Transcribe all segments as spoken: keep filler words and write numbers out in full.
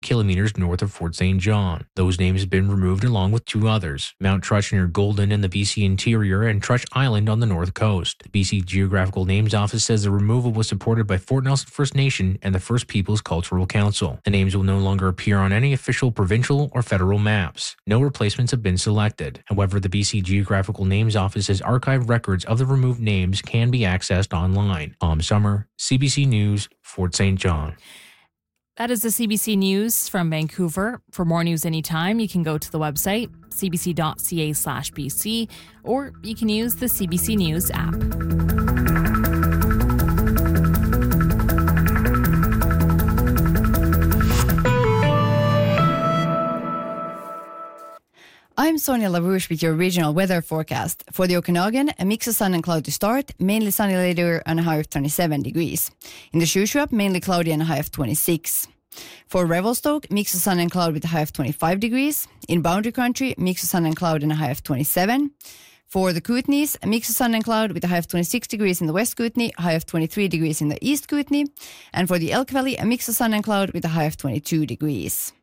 kilometers north of Fort Saint John. Those names have been removed along with two others, Mount Trush near Golden in the B C interior and Trush Island on the north coast. The B C Geographical Names Office says the removal was supported by Fort Nelson First Nation and the First Peoples Cultural Council. The names will no longer appear on any official provincial or federal maps. No replacements have been selected. However, the B C Geographical Names Office's archived records of the removed names can be accessed online. Tom Summer, C B C News, Fort Saint John. That is the C B C News from Vancouver. For more news anytime, you can go to the website, c b c dot c a slash b c, or you can use the C B C News app. I'm Sonia LaRouche with your regional weather forecast. For the Okanagan, a mix of sun and cloud to start, mainly sunny later and a high of twenty-seven degrees. In the Shuswap, mainly cloudy and a high of twenty-six. For Revelstoke, mix of sun and cloud with a high of twenty-five degrees. In Boundary Country, mix of sun and cloud and a high of twenty-seven. For the Kootenays, a mix of sun and cloud with a high of twenty-six degrees in the West Kootenay, a high of twenty-three degrees in the East Kootenay. And for the Elk Valley, a mix of sun and cloud with a high of twenty-two degrees.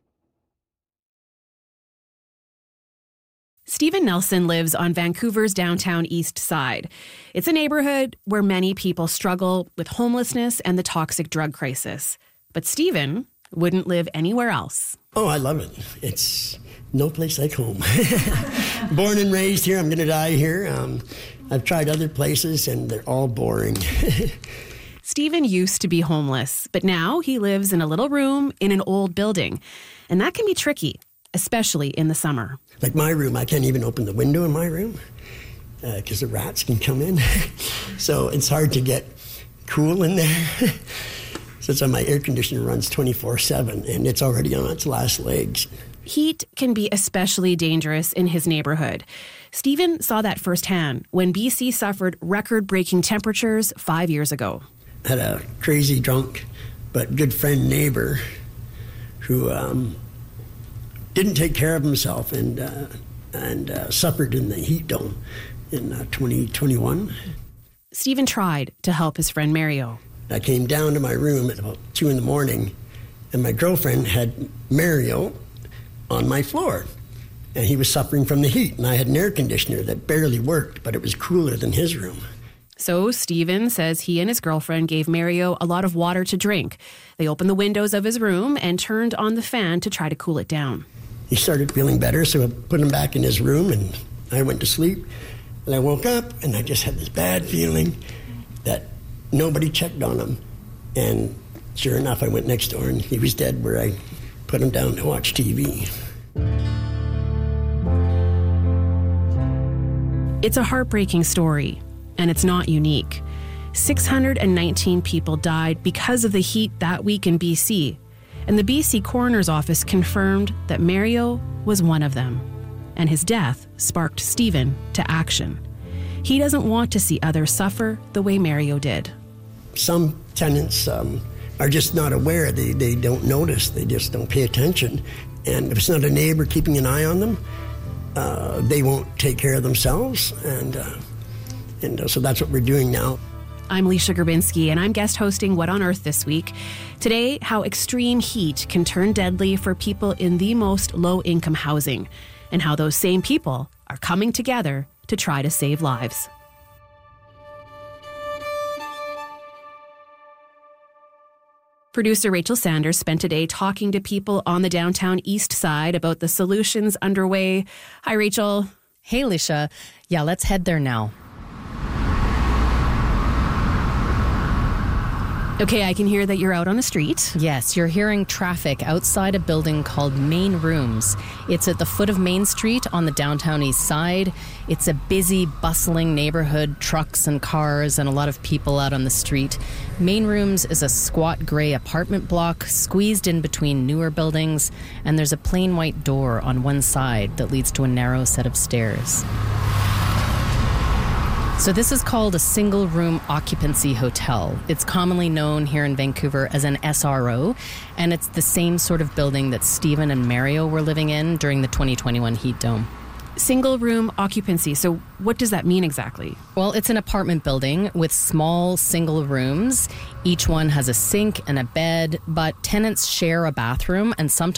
Stephen Nelson lives on Vancouver's downtown east side. It's a neighborhood where many people struggle with homelessness and the toxic drug crisis. But Stephen wouldn't live anywhere else. Oh, I love it. It's no place like home. Born and raised here, I'm going to die here. Um, I've tried other places and they're all boring. Stephen used to be homeless, but now he lives in a little room in an old building. And that can be tricky, especially in the summer. Like my room, I can't even open the window in my room because uh, the rats can come in. So it's hard to get cool in there. So my air conditioner runs twenty-four seven and it's already on its last legs. Heat can be especially dangerous in his neighborhood. Stephen saw that firsthand when B C suffered record-breaking temperatures five years ago. I had a crazy drunk but good friend neighbor who... Um, didn't take care of himself and uh, and uh, suffered in the heat dome in uh, twenty twenty-one. Stephen tried to help his friend Mario. I came down to my room at about two in the morning, and my girlfriend had Mario on my floor, and he was suffering from the heat, and I had an air conditioner that barely worked, but it was cooler than his room. So Stephen says he and his girlfriend gave Mario a lot of water to drink. They opened the windows of his room and turned on the fan to try to cool it down. He started feeling better, so I put him back in his room, and I went to sleep. And I woke up, and I just had this bad feeling that nobody checked on him. And sure enough, I went next door, and he was dead where I put him down to watch T V. It's a heartbreaking story, and it's not unique. six hundred nineteen people died because of the heat that week in B C, and the B C Coroner's Office confirmed that Mario was one of them. And his death sparked Stephen to action. He doesn't want to see others suffer the way Mario did. Some tenants um, are just not aware. They, they don't notice. They just don't pay attention. And if it's not a neighbor keeping an eye on them, uh, they won't take care of themselves. And, uh, and uh, so that's what we're doing now. I'm Leisha Grabinski, and I'm guest hosting What on Earth this week. Today, how extreme heat can turn deadly for people in the most low-income housing, and how those same people are coming together to try to save lives. Producer Rachel Sanders spent a day talking to people on the downtown east side about the solutions underway. Hi, Rachel. Hey, Leisha. Yeah, let's head there now. Okay, I can hear that you're out on the street. Yes, you're hearing traffic outside a building called Main Rooms. It's at the foot of Main Street on the downtown east side. It's a busy, bustling neighborhood, trucks and cars and a lot of people out on the street. Main Rooms is a squat gray apartment block squeezed in between newer buildings, and there's a plain white door on one side that leads to a narrow set of stairs. So this is called a single-room occupancy hotel. It's commonly known here in Vancouver as an S R O, and it's the same sort of building that Stephen and Mario were living in during the twenty twenty-one heat dome. Single room occupancy. So what does that mean exactly? Well, it's an apartment building with small single rooms. Each one has a sink and a bed, but tenants share a bathroom and sometimes